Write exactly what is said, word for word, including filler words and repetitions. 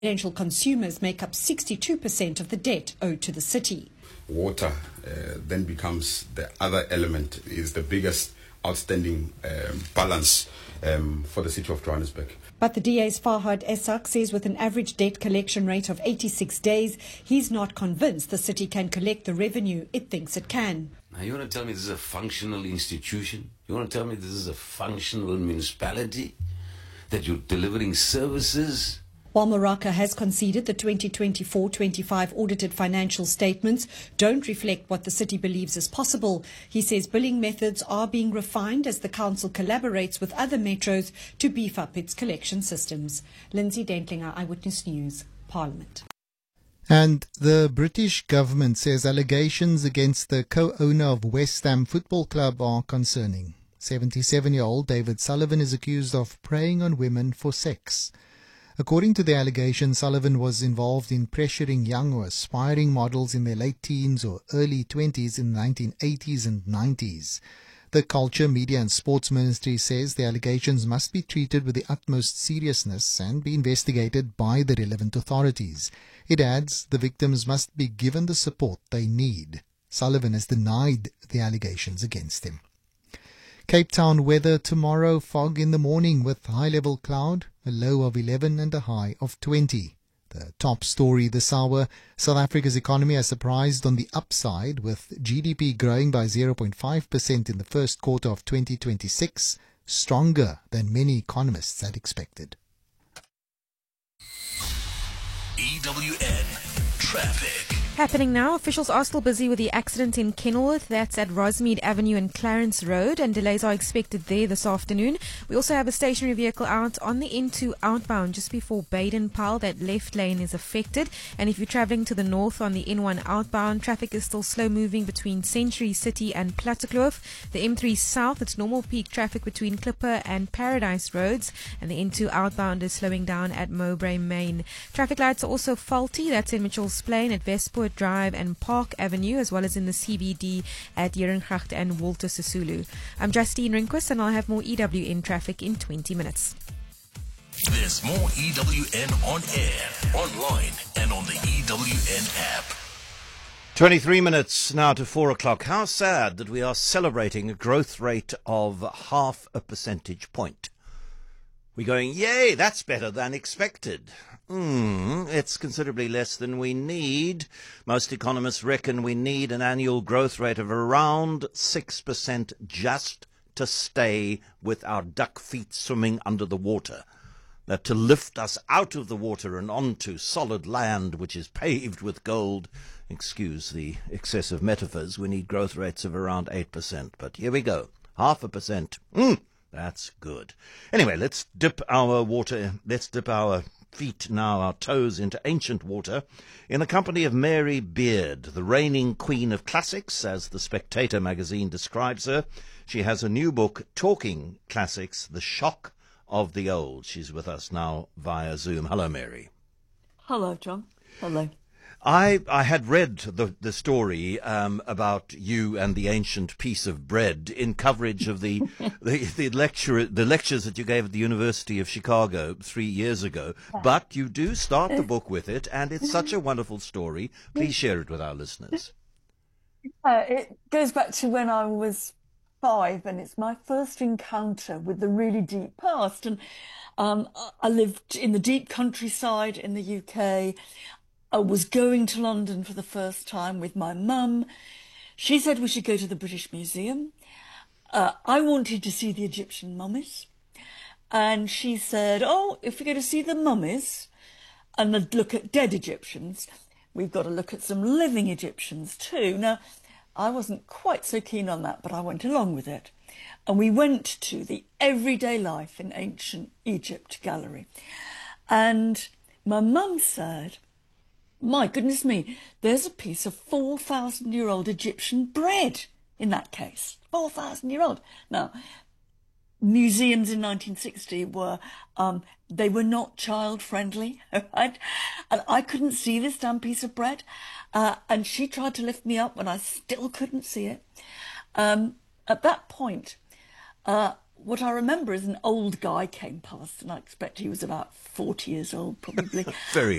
Residential consumers make up sixty-two percent of the debt owed to the city. Water uh, then becomes the other element, is the biggest outstanding um, balance um, for the city of Johannesburg. But the D A's Farhad Essaq says with an average debt collection rate of eighty-six days, he's not convinced the city can collect the revenue it thinks it can. Now you want to tell me this is a functional institution? You want to tell me this is a functional municipality? That you're delivering services? While Moraka has conceded the twenty twenty-four twenty-five audited financial statements don't reflect what the city believes is possible, he says billing methods are being refined as the council collaborates with other metros to beef up its collection systems. Lindsay Dentlinger, Eyewitness News, Parliament. And the British government says allegations against the co-owner of West Ham Football Club are concerning. seventy-seven-year-old David Sullivan is accused of preying on women for sex. According to the allegation, Sullivan was involved in pressuring young or aspiring models in their late teens or early twenties in the nineteen eighties and nineties. The Culture, Media and Sports Ministry says the allegations must be treated with the utmost seriousness and be investigated by the relevant authorities. It adds the victims must be given the support they need. Sullivan has denied the allegations against him. Cape Town weather tomorrow, fog in the morning with high-level cloud, a low of eleven and a high of twenty. The top story this hour, South Africa's economy has surprised on the upside with G D P growing by zero point five percent in the first quarter of twenty twenty-six, stronger than many economists had expected. E W N Traffic. Happening now, officials are still busy with the accident in Kenilworth. That's at Rosmead Avenue and Clarence Road, and delays are expected there this afternoon. We also have a stationary vehicle out on the N two outbound just before Baden-Powell. That left lane is affected. And if you're travelling to the north on the N one outbound, traffic is still slow moving between Century City and Plattekloof. The M three south, it's normal peak traffic between Clipper and Paradise Roads, and the N two outbound is slowing down at Mowbray Main. Traffic lights are also faulty. That's in Mitchell's Plain at Westpoort Drive and Park Avenue, as well as in the C B D at Herengracht and Walter Sisulu. I'm Justine Rinquist, and I'll have more E W N traffic in twenty minutes. There's more E W N on air, online, and on the E W N app. twenty-three minutes now to four o'clock. How sad that we are celebrating a growth rate of half a percentage point. We're going, yay, that's better than expected. Hmm, it's considerably less than we need. Most economists reckon we need an annual growth rate of around six percent just to stay with our duck feet swimming under the water. That to lift us out of the water and onto solid land which is paved with gold. Excuse the excessive metaphors, we need growth rates of around eight percent. But here we go, half a percent. Hmm, that's good. Anyway, let's dip our water, let's dip our feet now, our toes, into ancient water in the company of Mary Beard, the reigning queen of classics, as the Spectator magazine describes her. She has a new book, Talking Classics, The Shock of the Old. She's with us now via Zoom. Hello, Mary. Hello, John. Hello. I, I had read the, the story um, about you and the ancient piece of bread in coverage of the, the, the, lecture, the lectures that you gave at the University of Chicago three years ago. But you do start the book with it, and it's such a wonderful story. Please share it with our listeners. Uh, it goes back to when I was five, and it's my first encounter with the really deep past. And um, I lived in the deep countryside in the U K. I was going to London for the first time with my mum. She said we should go to the British Museum. Uh, I wanted to see the Egyptian mummies. And she said, oh, if we go to see the mummies and look at dead Egyptians, we've got to look at some living Egyptians too. Now, I wasn't quite so keen on that, but I went along with it. And we went to the Everyday Life in Ancient Egypt gallery. And my mum said, my goodness me, there's a piece of four thousand year old Egyptian bread in that case. four thousand year old. Now, museums in nineteen sixty were, um, they were not child friendly, right? And I couldn't see this damn piece of bread. Uh, and she tried to lift me up and I still couldn't see it. Um, at that point, uh, what I remember is an old guy came past, and I expect he was about forty years old, probably. Very